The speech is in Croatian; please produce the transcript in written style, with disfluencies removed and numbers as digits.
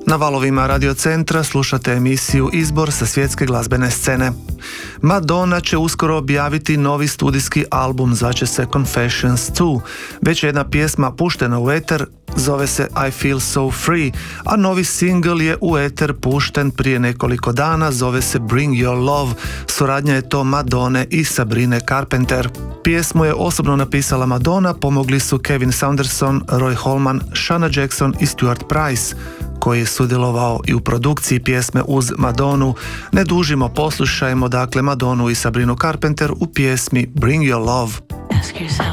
Na valovima Radio Centra slušate emisiju Izbor sa svjetske glazbene scene. Madonna će uskoro objaviti novi studijski album, zvaće se Confessions 2. Već je jedna pjesma puštena u eter, zove se I Feel So Free, a novi singl je u eter pušten prije nekoliko dana, zove se Bring Your Love. Suradnja je to Madone i Sabrine Carpenter. Pjesmu je osobno napisala Madonna, pomogli su Kevin Saunderson, Roy Holman, Shana Jackson i Stuart Price, koji je sudjelovao i u produkciji pjesme uz Madonu. Ne dužimo, poslušajmo dakle Madonu i Sabrinu Carpenter u pjesmi Bring Your Love.